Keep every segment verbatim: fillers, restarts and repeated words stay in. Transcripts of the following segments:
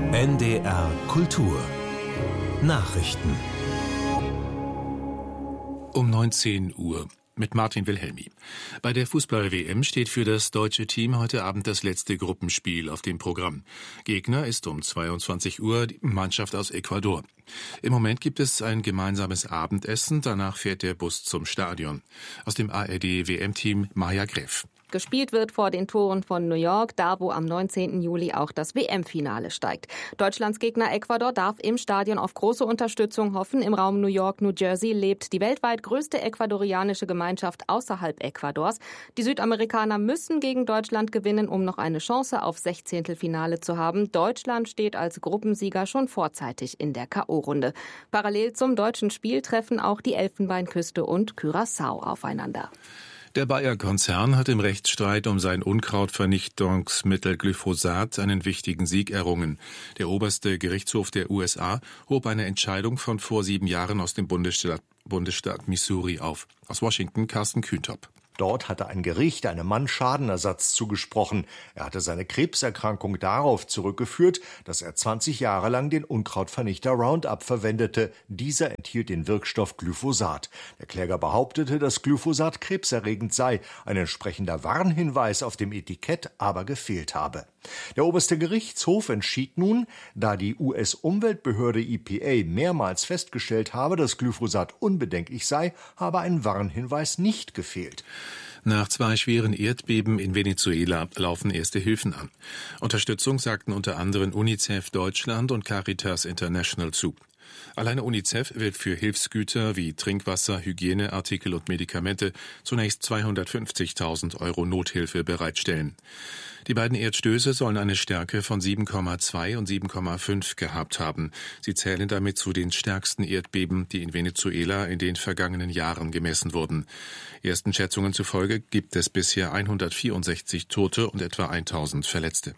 N D R Kultur Nachrichten um neunzehn Uhr mit Martin Wilhelmi. Bei der Fußball-W M steht für das deutsche Team heute Abend das letzte Gruppenspiel auf dem Programm. Gegner ist um zweiundzwanzig Uhr die Mannschaft aus Ecuador. Im Moment gibt es ein gemeinsames Abendessen, danach fährt der Bus zum Stadion. Aus dem A R D-W M-Team Maja Greff. Gespielt wird vor den Toren von New York, da wo am neunzehnten Juli auch das W M-Finale steigt. Deutschlands Gegner Ecuador darf im Stadion auf große Unterstützung hoffen. Im Raum New York, New Jersey lebt die weltweit größte ecuadorianische Gemeinschaft außerhalb Ecuadors. Die Südamerikaner müssen gegen Deutschland gewinnen, um noch eine Chance auf Sechzehntelfinale zu haben. Deutschland steht als Gruppensieger schon vorzeitig in der K O-Runde. Parallel zum deutschen Spiel treffen auch die Elfenbeinküste und Curaçao aufeinander. Der Bayer-Konzern hat im Rechtsstreit um sein Unkrautvernichtungsmittel Glyphosat einen wichtigen Sieg errungen. Der oberste Gerichtshof der U S A hob eine Entscheidung von vor sieben Jahren aus dem Bundesstaat, Bundesstaat Missouri auf. Aus Washington Carsten Kühntop. Dort hatte ein Gericht einem Mann Schadenersatz zugesprochen. Er hatte seine Krebserkrankung darauf zurückgeführt, dass er zwanzig Jahre lang den Unkrautvernichter Roundup verwendete. Dieser enthielt den Wirkstoff Glyphosat. Der Kläger behauptete, dass Glyphosat krebserregend sei. Ein entsprechender Warnhinweis auf dem Etikett aber gefehlt habe. Der oberste Gerichtshof entschied nun, da die U S-Umweltbehörde E P A mehrmals festgestellt habe, dass Glyphosat unbedenklich sei, habe ein Warnhinweis nicht gefehlt. Nach zwei schweren Erdbeben in Venezuela laufen erste Hilfen an. Unterstützung sagten unter anderem UNICEF Deutschland und Caritas International zu. Alleine UNICEF wird für Hilfsgüter wie Trinkwasser, Hygieneartikel und Medikamente zunächst zweihundertfünfzigtausend Euro Nothilfe bereitstellen. Die beiden Erdstöße sollen eine Stärke von sieben Komma zwei und sieben Komma fünf gehabt haben. Sie zählen damit zu den stärksten Erdbeben, die in Venezuela in den vergangenen Jahren gemessen wurden. Ersten Schätzungen zufolge gibt es bisher hundertvierundsechzig Tote und etwa tausend Verletzte.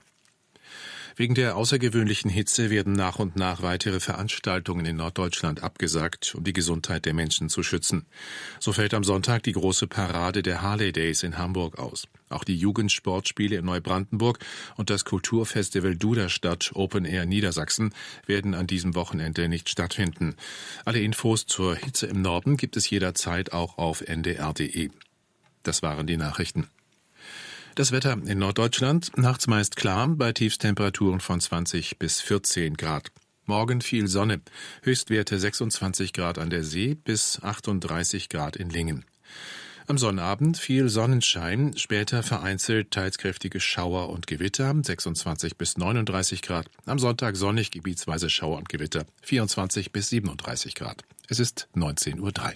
Wegen der außergewöhnlichen Hitze werden nach und nach weitere Veranstaltungen in Norddeutschland abgesagt, um die Gesundheit der Menschen zu schützen. So fällt am Sonntag die große Parade der Harley Days in Hamburg aus. Auch die Jugendsportspiele in Neubrandenburg und das Kulturfestival Duderstadt Open Air Niedersachsen werden an diesem Wochenende nicht stattfinden. Alle Infos zur Hitze im Norden gibt es jederzeit auch auf N D R punkt D E. Das waren die Nachrichten. Das Wetter in Norddeutschland, nachts meist klar, bei Tiefstemperaturen von zwanzig bis vierzehn Grad. Morgen viel Sonne, Höchstwerte sechsundzwanzig Grad an der See bis achtunddreißig Grad in Lingen. Am Sonnabend viel Sonnenschein, später vereinzelt teils kräftige Schauer und Gewitter, sechsundzwanzig bis neununddreißig Grad. Am Sonntag sonnig, gebietsweise Schauer und Gewitter, vierundzwanzig bis siebenunddreißig Grad. Es ist neunzehn Uhr drei.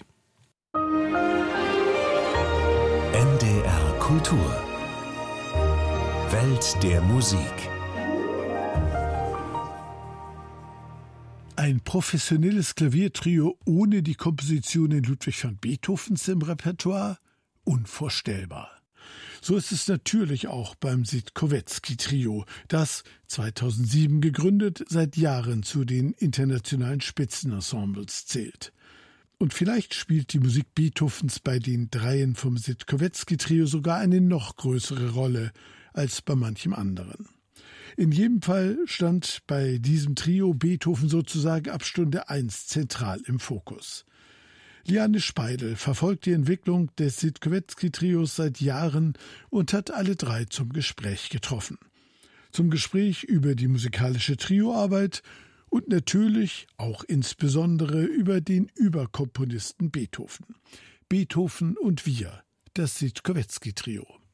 N D R Kultur Welt der Musik. Ein professionelles Klaviertrio ohne die Kompositionen Ludwig van Beethovens im Repertoire? Unvorstellbar. So ist es natürlich auch beim Sitkowetzky-Trio, das, zweitausendsieben gegründet, seit Jahren zu den internationalen Spitzenensembles zählt. Und vielleicht spielt die Musik Beethovens bei den Dreien vom Sitkowetzky-Trio sogar eine noch größere Rolle als bei manchem anderen. In jedem Fall stand bei diesem Trio Beethoven sozusagen ab Stunde eins zentral im Fokus. Liane Speidel verfolgt die Entwicklung des Sitkowetzky-Trios seit Jahren und hat alle drei zum Gespräch getroffen. Zum Gespräch über die musikalische Trioarbeit und natürlich auch insbesondere über den Überkomponisten Beethoven. Beethoven und wir, das Sitkowetzky-Trio.